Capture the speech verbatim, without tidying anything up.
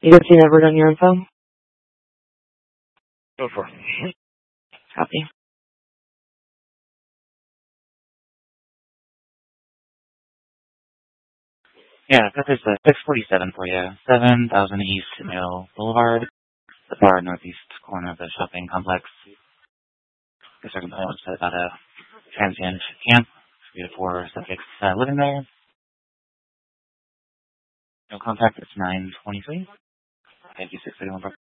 You guys see never done your info? Go for it. Copy. Yeah, that is the six forty-seven for you. seven thousand East Mill Boulevard, the far northeast corner of the shopping complex. Guess I can tell you about a transient camp. Three to four subjects uh, living there. No contact, it's nine twenty-three. Thank you, six thirty-one.